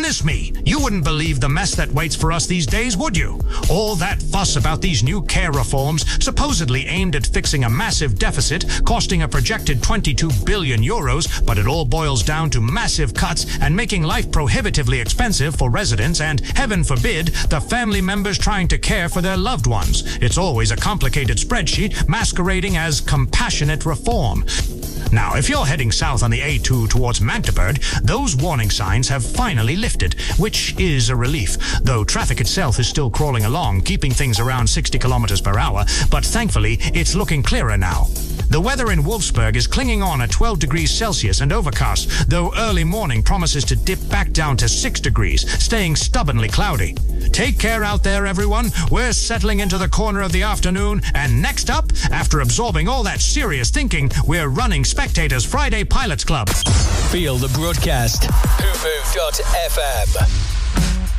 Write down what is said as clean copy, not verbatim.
Goodness me, you wouldn't believe the mess that waits for us these days, would you? All that fuss about these new care reforms, supposedly aimed at fixing a massive deficit, costing a projected 22 billion euros, but it all boils down to massive cuts and making life prohibitively expensive for residents and, heaven forbid, the family members trying to care for their loved ones. It's always a complicated spreadsheet masquerading as compassionate reform. Now, if you're heading south on the A2 towards Magdeburg, those warning signs have finally lifted, which is a relief, though traffic itself is still crawling along, keeping things around 60 kilometers per hour, but thankfully, it's looking clearer now. The weather in Wolfsburg is clinging on at 12 degrees Celsius and overcast, though early morning promises to dip back down to 6 degrees, staying stubbornly cloudy. Take care out there, everyone. We're settling into the corner of the afternoon, and next up, after absorbing all that serious thinking, we're running Spectator's Friday Pilots Club. Feel the broadcast. hoofoo.fm